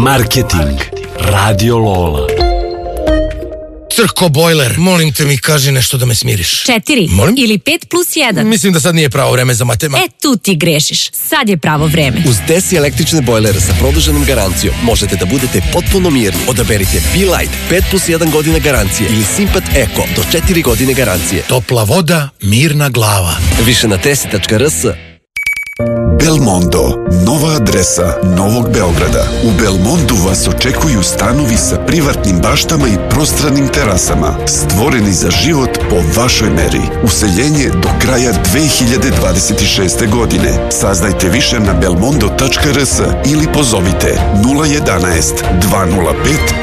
Marketing. Radio Lola. Crko bojler, molim te mi kaži nešto da me smiriš. 4 Molim? ili 5+1. Mislim da sad nije pravo vreme za matematik. Tu ti grešiš. Sad je pravo vreme. Uz Desi električne bojlere sa produženom garancijom možete da budete potpuno mirni. Odaberite Be-Light 5+1 godina garancije ili Simpat Eko do 4 godine garancije. Topla voda, mirna glava. Više na desi.rs. Belmondo, nova adresa Novog Beograda. U Belmondu vas očekuju stanovi sa privatnim baštama i prostranim terasama, stvoreni za život po vašoj meri. Useljenje do kraja 2026. godine. Saznajte više na belmondo.rs ili pozovite 011 205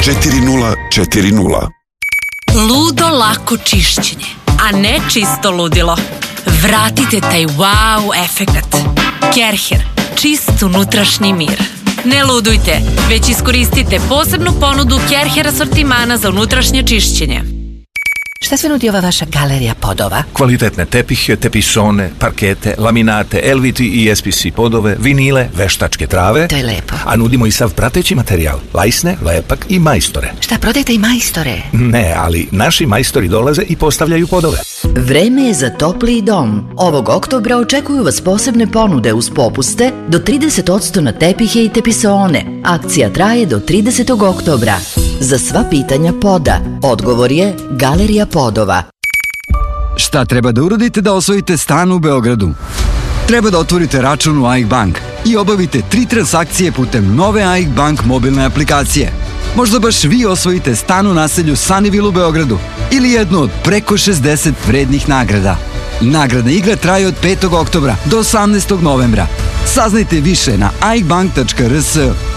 4040. Ludo lako čišćenje, a ne čisto ludilo. Vratite taj wow efekat. Kerher, čist unutrašnji mir. Ne ludujte, već iskoristite posebnu ponudu Kerher asortimana za unutrašnje čišćenje. Šta sve nudi ova vaša galerija podova? Kvalitetne tepihe, tepisone, parkete, laminate, LVT i SPC podove, vinile, veštačke trave. To je lepo. A nudimo i sav prateći materijal, lajsne, lepak i majstore. Šta, prodajete i majstore? Ne, ali naši majstori dolaze i postavljaju podove. Vreme je za topliji dom. Ovog oktobra očekuju vas posebne ponude uz popuste do 30% na tepihe i tepisone. Akcija traje do 30. oktobra. Za sva pitanja poda, odgovor je Galerija podova. Šta treba da uradite da osvojite stan u Beogradu? Treba da otvorite račun u AIK Bank i obavite 3 transakcije putem nove AIK Bank mobilne aplikacije. Možda baš vi osvojite stan u naselju Sunnyville u Beogradu ili jednu od preko 60 vrednih nagrada. Nagradna igra traje od 5. oktobra do 18. novembra. Saznajte više na aikbank.rs.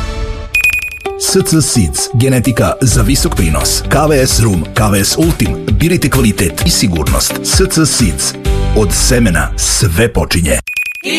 SC Seeds, genetika za visok prinos. KVS Rum, KVS Ultim, birajte kvalitet i sigurnost. SC Seeds, od semena sve počinje.